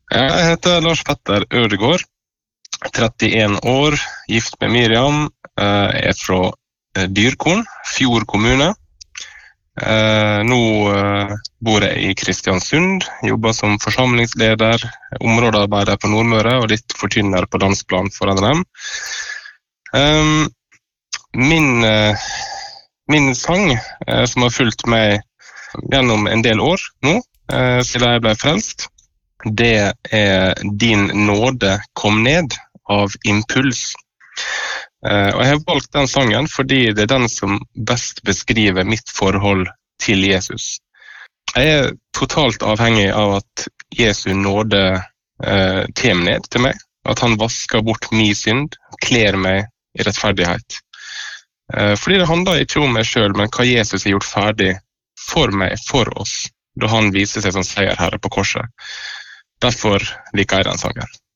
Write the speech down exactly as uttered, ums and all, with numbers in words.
Jeg heter Lars Petter Ødegård, trettien år, gift med Miriam, er fra Dyrkorn, Fjord kommune. Nå bor jeg i Kristiansund, jobber som forsamlingsleder, områdearbeider på Nordmøre og litt forkynner på Landsplan for N R M. Min, min sang, som har fulgt meg gjennom en del år nå, siden jeg ble frelst, det er Din nåde kom ned av Impuls. Og jeg har valgt den sangen fordi det er den som best beskriver mitt forhold til Jesus. Jeg er totalt avhengig av at Jesu nåde eh, kommer ned til meg, at han vasker bort min synd, kler meg i rettferdighet. Eh, fordi det handler ikke om meg selv, men hva Jesus har gjort ferdig for meg, for oss, da han viser seg som seierherre på korset. Derfor liker jeg den sangen.